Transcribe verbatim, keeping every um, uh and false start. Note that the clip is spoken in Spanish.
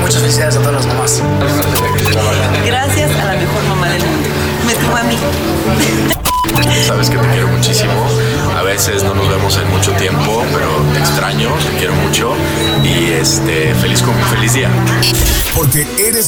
muchas felicidades a todas las mamás. Gracias a la mejor mamá del mundo. Me tuvo a mí. Sabes que te quiero muchísimo. A veces no nos vemos en mucho tiempo, pero te extraño, te quiero mucho y este feliz con feliz día. Porque eres